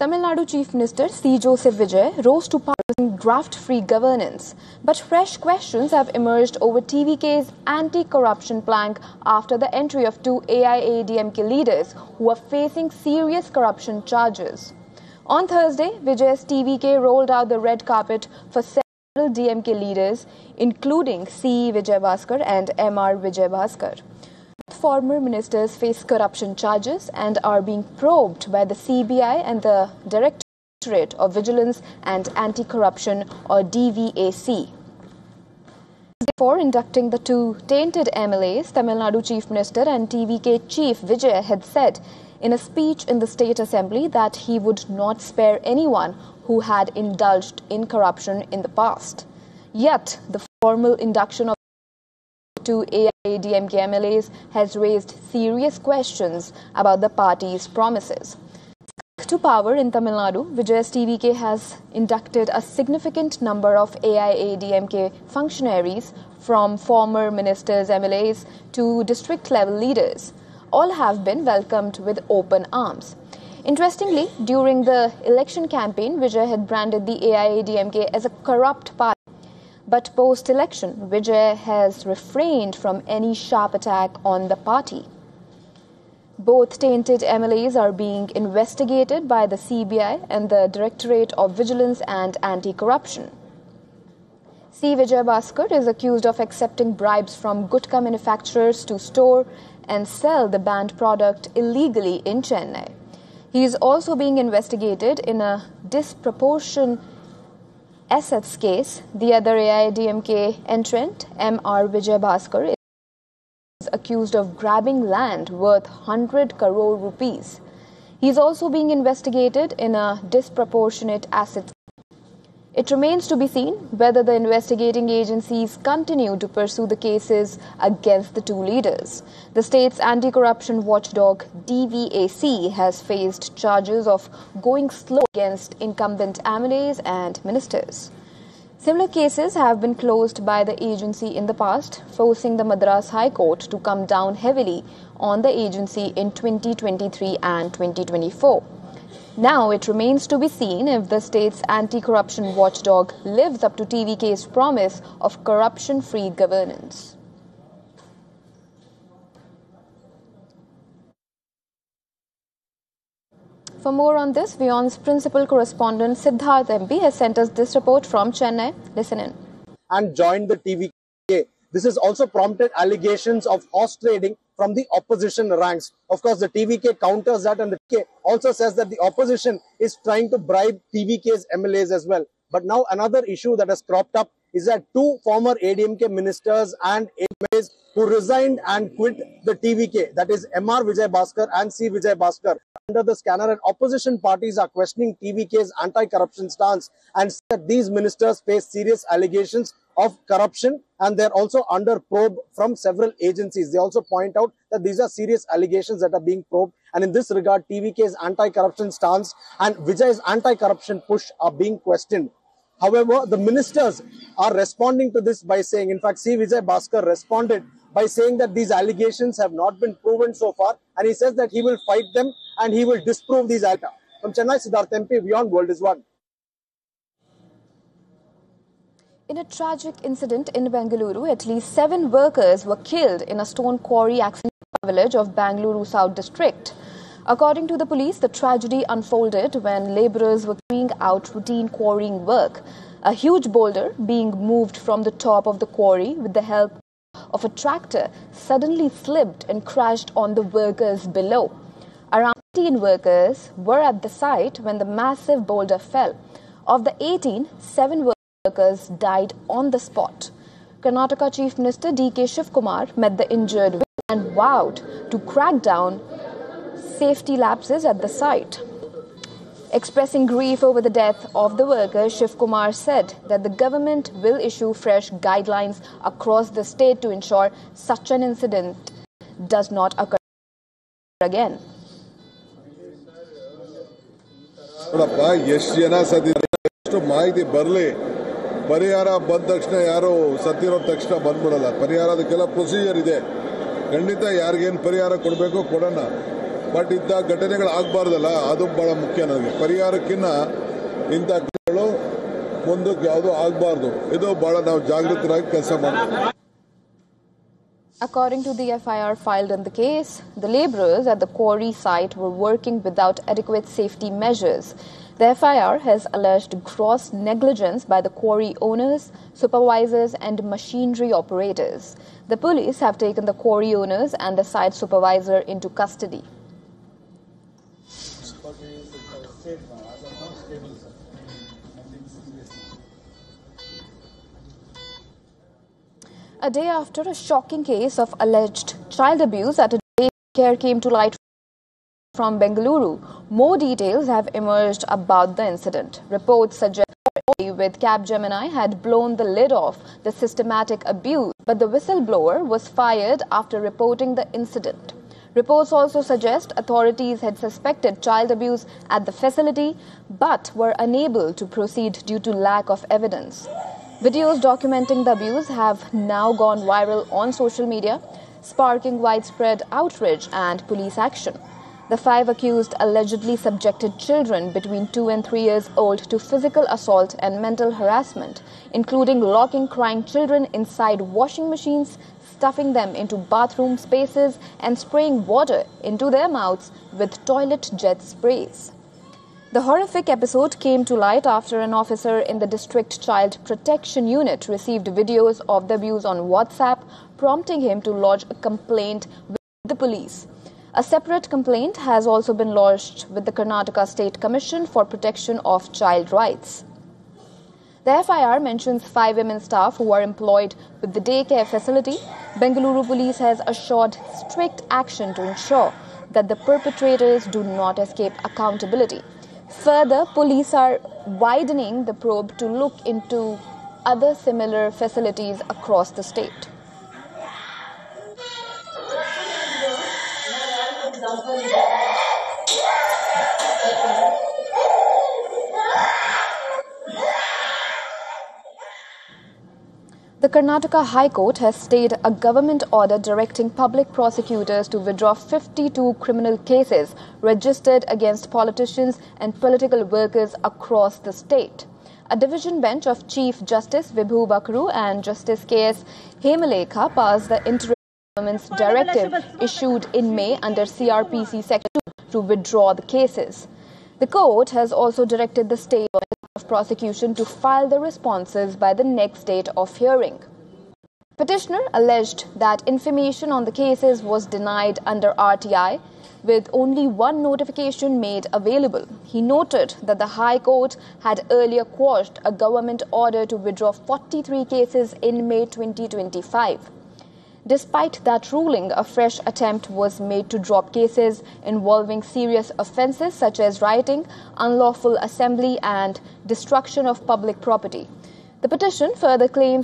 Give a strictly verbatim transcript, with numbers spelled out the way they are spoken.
Tamil Nadu Chief Minister C. Joseph Vijay rose to power in graft-free governance. But fresh questions have emerged over T V K's anti-corruption plank after the entry of two A I A D M K leaders who are facing serious corruption charges. On Thursday, Vijay's T V K rolled out the red carpet for several D M K leaders, including C E Vijay Bhaskar and M R Vijay Bhaskar. Former ministers face corruption charges and are being probed by the C B I and the Directorate of Vigilance and Anti-Corruption, or D V A C. Before inducting the two tainted M L As, Tamil Nadu Chief Minister and T V K Chief Vijay had said in a speech in the State Assembly that he would not spare anyone who had indulged in corruption in the past. Yet, the formal induction of two A I A D M K M L As has raised serious questions about the party's promises. To power in Tamil Nadu, Vijay's T V K has inducted a significant number of A I A D M K functionaries, from former ministers, M L As to district-level leaders. All have been welcomed with open arms. Interestingly, during the election campaign, Vijay had branded the A I A D M K as a corrupt party. But post-election, Vijay has refrained from any sharp attack on the party. Both tainted M L As are being investigated by the C B I and the Directorate of Vigilance and Anti-Corruption. C. Vijay Bhaskar is accused of accepting bribes from gutka manufacturers to store and sell the banned product illegally in Chennai. He is also being investigated in a disproportionate assets case. The other A I A D M K entrant, M R Vijay Bhaskar, is accused of grabbing land worth one hundred crore rupees. He is also being investigated in a disproportionate assets. It remains to be seen whether the investigating agencies continue to pursue the cases against the two leaders. The state's anti-corruption watchdog D V A C has faced charges of going slow against incumbent M L As and ministers. Similar cases have been closed by the agency in the past, forcing the Madras High Court to come down heavily on the agency in twenty twenty-three and twenty twenty-four. Now it remains to be seen if the state's anti-corruption watchdog lives up to T V K's promise of corruption-free governance. For more on this, WION's principal correspondent Siddharth M P has sent us this report from Chennai. Listen in. And joined the T V K. This has also prompted allegations of horse trading from the opposition ranks. Of course, the T V K counters that, and the T V K also says that the opposition is trying to bribe T V K's M L As as well. But now another issue that has cropped up is that two former A D M K ministers and M L As who resigned and quit the T V K, that is M R Vijay Bhaskar and C. Vijay Bhaskar, under the scanner, and opposition parties are questioning T V K's anti-corruption stance and said these ministers face serious allegations of corruption and they're also under probe from several agencies. They also point out that these are serious allegations that are being probed, and in this regard, T V K's anti-corruption stance and Vijay's anti-corruption push are being questioned. However, the ministers are responding to this by saying, in fact, C. Vijay Bhaskar responded by saying that these allegations have not been proven so far, and he says that he will fight them and he will disprove these allegations. From Chennai, Siddharth M P, WION World is One. In a tragic incident in Bengaluru, at least seven workers were killed in a stone quarry accident in the village of Bengaluru South District. According to the police, the tragedy unfolded when labourers were carrying out routine quarrying work. A huge boulder being moved from the top of the quarry with the help of a tractor suddenly slipped and crashed on the workers below. Around eighteen workers were at the site when the massive boulder fell. Of the eighteen, seven workers died on the spot. Karnataka Chief Minister D K Shivkumar met the injured and vowed to crack down safety lapses at the site. Expressing grief over the death of the workers, Shivkumar said that the government will issue fresh guidelines across the state to ensure such an incident does not occur again. ಮಾಹಿತಿ ಬರಲಿ, ಪರಿಹಾರ ಬಂದ ತಕ್ಷಣ ಯಾರು ಸತ್ತಿರೋ ತಕ್ಷಣ ಬಂದ್ಬಿಡಲ್ಲ. ಪರಿಹಾರ ಅದಕ್ಕೆಲ್ಲ procedure ಇದೆ. ಖಂಡಿತ ಯಾರಿಗೇನು ಪರಿಹಾರ ಕೊಡಬೇಕೋ ಕೊಡೋಣ. ಬಟ್ ಇಂಥ ಘಟನೆಗಳು ಆಗಬಾರ್ದಲ್ಲ, ಅದು ಬಹಳ ಮುಖ್ಯ ನನಗೆ. ಪರಿಹಾರಕ್ಕಿಂತ ಇಂಥ ಘಟನೆಗಳು ಮುಂದಕ್ಕೆ ಯಾವುದೂ ಆಗಬಾರ್ದು. ಇದು ಬಹಳ ನಾವು ಜಾಗೃತರಾಗಿ ಕೆಲಸ ಮಾಡಬೇಕು. According to the F I R filed in the case, the labourers at the quarry site were working without adequate safety measures. The F I R has alleged gross negligence by the quarry owners, supervisors and machinery operators. The police have taken the quarry owners and the site supervisor into custody. A day after a shocking case of alleged child abuse at a daycare came to light from Bengaluru, more details have emerged about the incident. Reports suggest that with Capgemini had blown the lid off the systematic abuse, but the whistleblower was fired after reporting the incident. Reports also suggest authorities had suspected child abuse at the facility but were unable to proceed due to lack of evidence. Videos documenting the abuse have now gone viral on social media, sparking widespread outrage and police action. The five accused allegedly subjected children between two and three years old to physical assault and mental harassment, including locking crying children inside washing machines, stuffing them into bathroom spaces, and spraying water into their mouths with toilet jet sprays. The horrific episode came to light after an officer in the District Child Protection Unit received videos of the abuse on WhatsApp, prompting him to lodge a complaint with the police. A separate complaint has also been lodged with the Karnataka State Commission for Protection of Child Rights. The F I R mentions five women staff who are employed with the daycare facility. Bengaluru Police has assured strict action to ensure that the perpetrators do not escape accountability. Further, police are widening the probe to look into other similar facilities across the state. The Karnataka High Court has stayed a government order directing public prosecutors to withdraw fifty-two criminal cases registered against politicians and political workers across the state. A division bench of Chief Justice Vibhu Bakru and Justice K S Hemalekha passed the interim government's directive issued in May under C R P C Section two to withdraw the cases. The court has also directed the state of prosecution to file the responses by the next date of hearing. Petitioner alleged that information on the cases was denied under R T I, with only one notification made available. He noted that the High Court had earlier quashed a government order to withdraw forty-three cases in May twenty twenty-five. Despite that ruling, a fresh attempt was made to drop cases involving serious offences such as rioting, unlawful assembly and destruction of public property. The petition further claims